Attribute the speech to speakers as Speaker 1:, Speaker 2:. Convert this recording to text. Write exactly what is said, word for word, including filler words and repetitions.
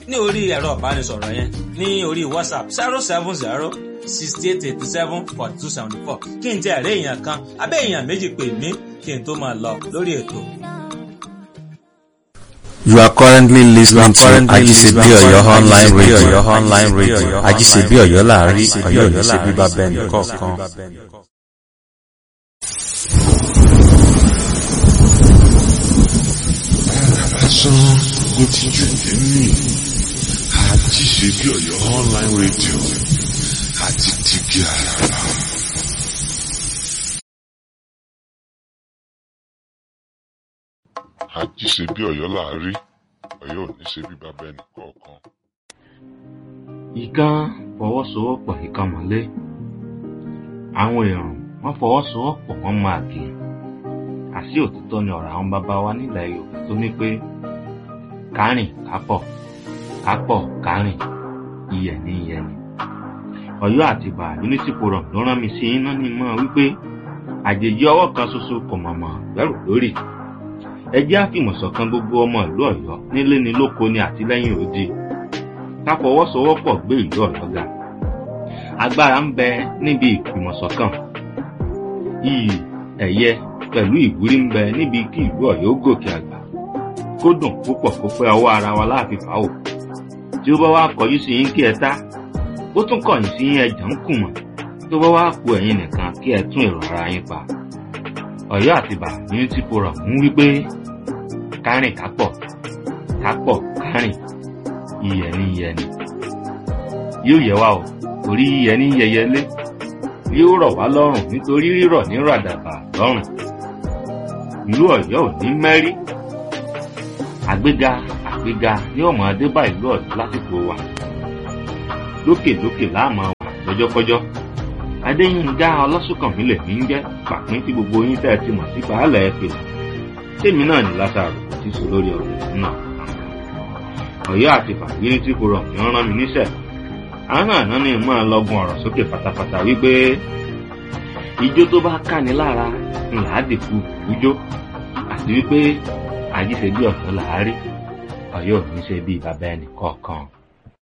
Speaker 1: ní orí ẹ̀rọ ìbánisọ̀rọ̀ yẹn ní orí WhatsApp zero seven zero sixty eight eighty seven forty two seventy four kí n tẹ ẹ̀rẹ́ èèyàn kan abẹ́ èèyàn méjì pè mí kí n tó máa lọ lórí ètò.
Speaker 2: You are currently listening to Ajisebi Oyo online radio. Online radio. Ajisebi Oyo láàrin Oyo ní ṣe bíbá bẹ́ẹ̀ni kọ̀ọ̀kan.
Speaker 3: Lásán ló ti jù nínú Ajisebi Oyo online radio àti tìbí àràbà. Ajisebi Ọ̀yọ́ láàrí Ọ̀yọ́ ò ní ṣe bí bàbá ẹnì kọ̀ọ̀kan.
Speaker 4: Ìkan fọwọ́sowọ́pọ̀ ìkan mọ́lé. Àwọn èèyàn wọ́n fọwọ́sowọ́pọ̀ wọ́n máa kì í. Àṣì òtítọ́ ni ọ̀rọ̀ àwọn bàbá wa nílẹ̀ Yorùbá tó ní pé kárìn kápọ̀ kápọ̀ kárìn iyẹ̀ ní iyẹ̀ ni. Ọ̀yọ́ àti Ìbà Unity Forum ló rán mi sí iná ní mọ́ wípé àjèjì ọwọ́ kan ṣoṣo kò mọ̀mọ́ bẹ̀rù lórí. Ẹ jẹ́ àfìmọ̀ṣọ̀kan gbogbo ọmọ ìlú Ọ̀yọ́ nílé ni lóko ni àtìlẹ́yìn òdi. Ká fọwọ́sowọ́pọ̀ gbé ìlú Ọ̀yọ́ ga. Agbára ń bẹ níbi ìfìmọ̀ṣọ̀kan. Iyì ẹ̀yẹ pẹ̀lú ìwúrí ń bẹ níbi kí ìlú Ọ̀yọ́ gòkè àgbà. Kó dùn púpọ̀ kó pẹ́ ọwọ́ ara wa láàfin fàáwò. Tí ó bá wá kọjú sí yín kí ẹ tá, ó tún kọ̀yìn sí yín ẹ̀jẹ̀ ń kùmọ̀. Tó bá wá ku ẹ̀yin nìkan kí ẹ tún èrò ara yín pa. Ọ̀yọ́ àti Ìbà Unity Forum ń wí pé kárìn kápọ̀ kápọ̀ kárìn iyẹ̀ ní iyẹ̀ ni. Yóò yẹ wá o torí iyẹ̀ ní yẹyẹlé yóò rọ̀ wá lọ́rùn nítorí rírọ̀ ní ràdàbà lọ́rùn. Ìlú Ọ̀yọ́ ò ní mẹ́rí. Àgbéga àgbéga ní ọmọ adébá ìlú Ọ̀yọ́ lásìkò wa. Lókè lókè láàmú wà lọ́jọ́kọ́jọ́. Adéyínká Ọlásùnkànmí lè ní jẹ́ pàpín tí gbogbo yín tẹ́ ti mọ̀ sí baálẹ̀ ẹ̀pẹ̀. Tèmi náà ní Lásárù tí sọ lórí ọ̀rọ̀ náà. Ọ̀yọ́ àti Ìbà Unity Forum ni wọ́n rán mi níṣẹ́. Àwọn àná ni mo máa lọ́gun ọ̀rọ̀ sókè pátápátá wípé ijó tó bá káni lára ńlá dìkú ijó àti wípé Ajíṣebí Ọ̀yọ́ làárí Ọ̀yọ́ ò ní ṣe bí bàbá ẹnì kọ̀ọ̀kan.